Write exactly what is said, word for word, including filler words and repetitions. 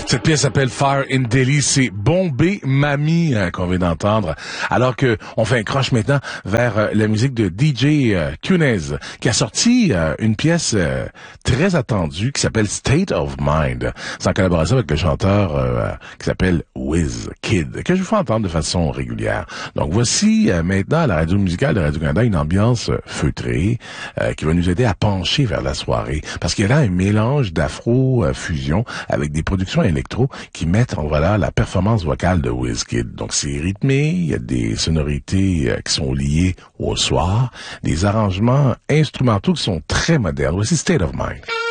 Cette pièce s'appelle Fire in Delhi. C'est Bombay Mami hein, qu'on vient d'entendre. Alors que on fait un croche maintenant vers euh, la musique de D J euh, Kunez, qui a sorti euh, une pièce euh, très attendue qui s'appelle State of Mind. C'est en collaboration avec le chanteur euh, qui s'appelle WizKid, que je vous fais entendre de façon régulière. Donc voici euh, maintenant à la radio musicale de Radio-Canada une ambiance euh, feutrée euh, qui va nous aider à pencher vers la soirée. Parce qu'il y a là un mélange d'afro-fusion euh, avec des productions électro qui mettent en valeur la performance vocale de WizKid. Donc c'est rythmé, il y a des sonorités euh, qui sont liées au soir, des arrangements instrumentaux qui sont très modernes. Voici State of Mind.